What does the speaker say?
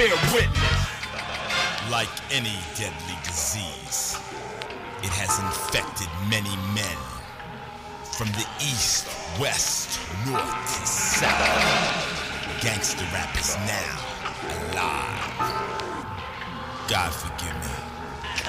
Bear witness. Like any deadly disease, it has infected many men from the east, west, north, to south. Gangster rap is now alive. God forgive me.